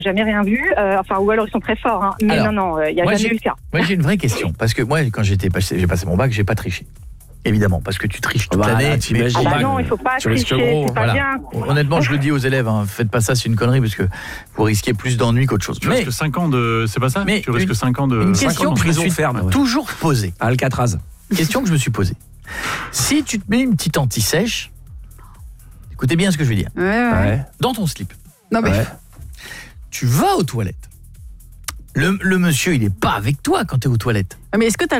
jamais rien vu. Ou alors ils sont très forts. Hein. Mais Alors, non, il n'y a jamais eu le cas. Moi, j'ai une vraie question. Parce que moi, quand j'ai passé mon bac, j'ai pas triché. Évidemment, parce que tu triches toute l'année. Non, il faut pas tricher, c'est pas bien. Honnêtement, je le dis aux élèves, faites pas ça, c'est une connerie, parce que vous risquez plus d'ennuis qu'autre chose. Tu risques 5 ans de... C'est pas ça? Tu risques 5 ans de... Une question que je me suis ferme, toujours posée. À Alcatraz. Question que je me suis posée. Si tu te mets une petite anti-sèche, écoutez bien ce que je veux dire. Ouais. Dans ton slip. Non mais... Tu vas aux toilettes. Le monsieur, il est pas avec toi quand tu es aux toilettes. Mais est-ce que t'as